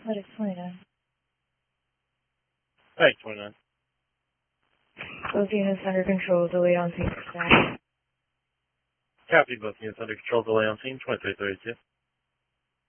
Athletics 29. Hey, 29. Both units under control, delayed on scene for staff. Copy, both units under control, delay on scene, 2332.